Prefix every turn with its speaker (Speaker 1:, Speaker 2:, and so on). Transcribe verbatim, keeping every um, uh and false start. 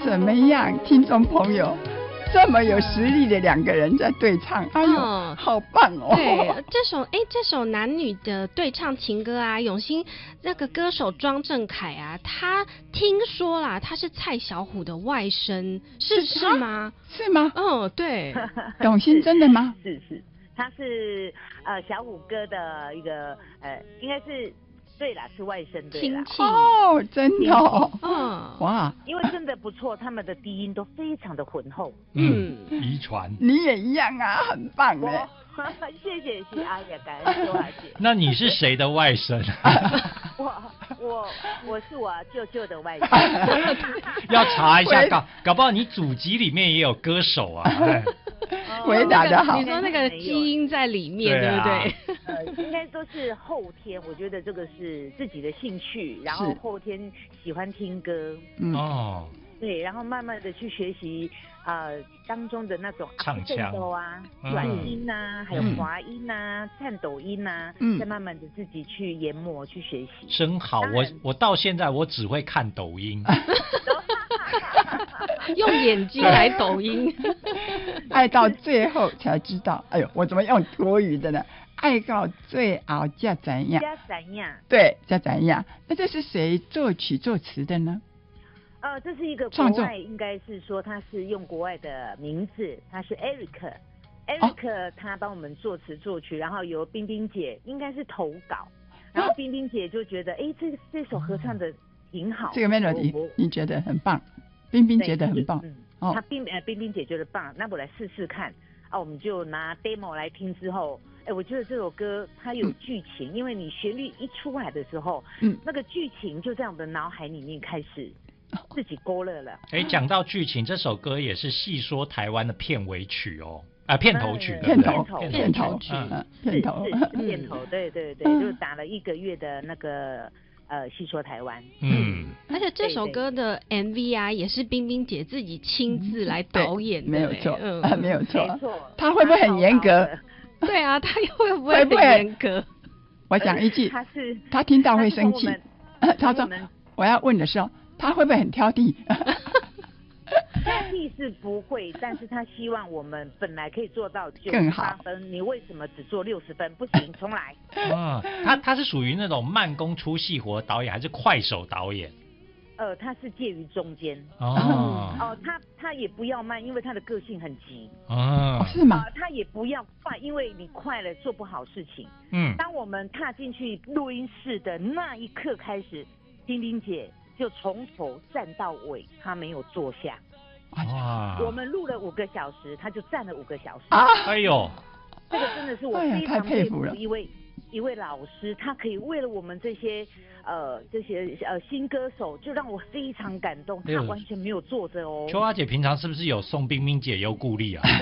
Speaker 1: 怎么样，听众朋友？这么有实力的两个人在对唱，哎呦，嗯、好棒哦！
Speaker 2: 对，这首哎，这首男女的对唱情歌啊，永兴那个歌手庄正凯啊，他听说啦，他是蔡小虎的外甥，是是吗？
Speaker 1: 是吗？
Speaker 2: 嗯，对。
Speaker 1: 永兴真的吗？
Speaker 3: 是是，他是呃小虎哥的一个呃，应该是。对啦，是外甥对啦。
Speaker 2: 亲戚
Speaker 1: 哦，真的哦，
Speaker 2: 嗯，
Speaker 1: 哇，
Speaker 3: 因为真的不错，他们的低音都非常的浑厚。
Speaker 4: 嗯，遗传。
Speaker 1: 你也一样啊，很棒哎。
Speaker 3: 谢谢谢谢阿雅，感恩周阿姐。
Speaker 4: 那你是谁的外甥？
Speaker 3: 我我我是我舅舅的外甥。
Speaker 4: 要查一下，搞搞不好你祖籍里面也有歌手啊。
Speaker 1: 回答的好，
Speaker 2: 你说那个基因在里面，对不对？
Speaker 3: 呃，应该都是后天，我觉得这个是自己的兴趣，然后后天喜欢听歌，
Speaker 1: 嗯
Speaker 4: 哦，
Speaker 3: 对，然后慢慢的去学习呃当中的那种
Speaker 4: 唱腔
Speaker 3: 啊、软音啊，还有滑音啊、颤抖音啊，
Speaker 1: 嗯，
Speaker 3: 再慢慢的自己去研磨去学习。
Speaker 4: 真好，我我到现在我只会看抖音。
Speaker 2: 用眼睛来抖音，
Speaker 1: 爱到最后才知道，哎呦，我怎么用国语的呢？爱到最后才怎样？
Speaker 3: 才怎样？
Speaker 1: 对，才怎样？那这是谁作曲作词的呢？
Speaker 3: 呃，这是一个国外，应该是说他是用国外的名字，他是 Eric，Eric 他帮我们作词作曲，然后由冰冰姐应该是投稿，然后冰冰姐就觉得，哎、欸，这个这首合唱的挺好，
Speaker 1: 这个 melody 你觉得很棒，冰冰觉得很棒，
Speaker 3: 嗯，哦，他冰呃冰冰姐觉得棒，那我来试试看，啊，我们就拿 demo 来听之后。哎，我觉得这首歌它有剧情，嗯、因为你旋律一出来的时候，嗯，那个剧情就在我的脑海里面开始自己勾勒了。
Speaker 4: 哎，讲到剧情，这首歌也是戏说台湾的片尾曲哦，啊，片头曲，
Speaker 1: 片头，
Speaker 4: 片
Speaker 1: 头
Speaker 4: 曲，
Speaker 1: 片头，
Speaker 3: 是片头，对对对，就打了一个月的那个呃戏说台湾。
Speaker 4: 嗯，
Speaker 2: 而且这首歌的 M V 啊，也是冰冰姐自己亲自来导演的，
Speaker 1: 没有错，
Speaker 2: 嗯，
Speaker 1: 没有错，
Speaker 3: 没错，
Speaker 1: 他会不会很严格？
Speaker 2: 对啊，他会不会很严格？
Speaker 1: 我讲一句，
Speaker 3: 他是
Speaker 1: 他听到会生气。他说我要问的时候，他会不会很挑剔？
Speaker 3: 挑剔是不会，但是他希望我们本来可以做到九十八分，你为什么只做六十分？不行，重来。
Speaker 4: 啊，他他是属于那种慢工出细活导演，还是快手导演？
Speaker 3: 呃，他是介于中间
Speaker 4: 哦
Speaker 3: 哦，他他也不要慢，因为他的个性很急
Speaker 4: 哦，
Speaker 1: 是吗？
Speaker 3: 呃，他也不要快，因为你快了做不好事情。
Speaker 4: 嗯，
Speaker 3: 当我们踏进去录音室的那一刻开始，丁丁姐就从头站到尾，她没有坐下。
Speaker 4: 哇！
Speaker 3: 我们录了五个小时，她就站了五个小时。
Speaker 1: 啊！
Speaker 4: 哎呦，
Speaker 3: 这个真的是我非常佩服的一位。一位老师，他可以为了我们这些呃这些呃新歌手，就让我非常感动。他完全没有坐着哦。
Speaker 4: 秋花姐平常是不是有送冰冰姐优固力啊？